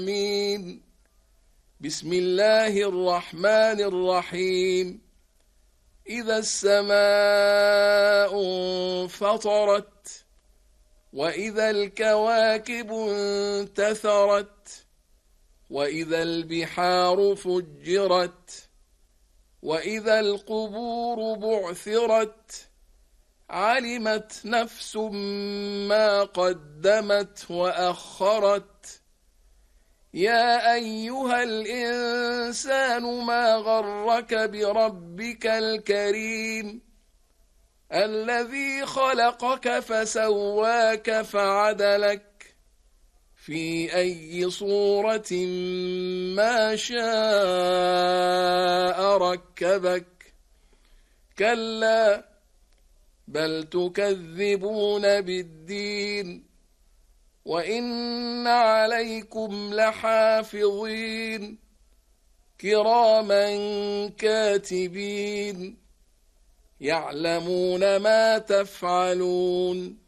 آمين. بسم الله الرحمن الرحيم. إذا السماء انفطرت وإذا الكواكب انتثرت وإذا البحار فجرت وإذا القبور بعثرت علمت نفس ما قدمت وأخرت. يا أيها الإنسان ما غرك بربك الكريم الذي خلقك فسواك فعدلك في أي صورة ما شاء ركبك. كلا بل تكذبون بالدين وإن عليكم لحافظين كراما كاتبين يعلمون ما تفعلون.